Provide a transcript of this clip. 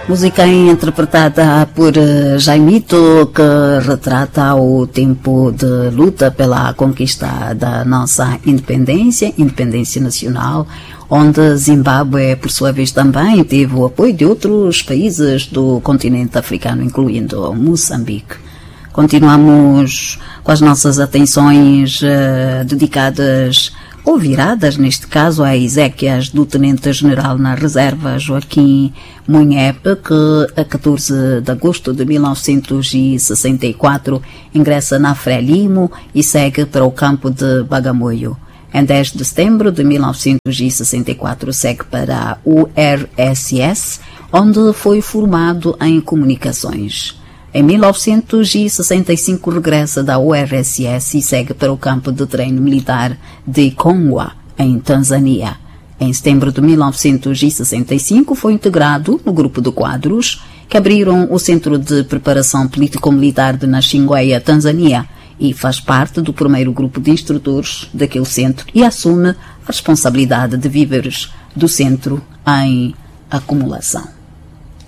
Música interpretada por Jaimito, que retrata o tempo de luta pela conquista da nossa independência nacional, onde Zimbábue, por sua vez, também teve o apoio de outros países do continente africano, incluindo Moçambique. Continuamos com as nossas atenções dedicadas ou viradas, neste caso, a exéquias do Tenente-General na Reserva Joaquim Munhepe, que a 14 de agosto de 1964 ingressa na Frelimo e segue para o campo de Bagamoio. Em 10 de setembro de 1964 segue para a URSS, onde foi formado em comunicações. Em 1965 regressa da URSS e segue para o campo de treino militar de Kongwa, em Tanzânia. Em setembro de 1965 foi integrado no grupo de quadros que abriram o Centro de Preparação Político-Militar de Nachingwea, Tanzânia, e faz parte do primeiro grupo de instrutores daquele centro e assume a responsabilidade de víveres do centro em acumulação.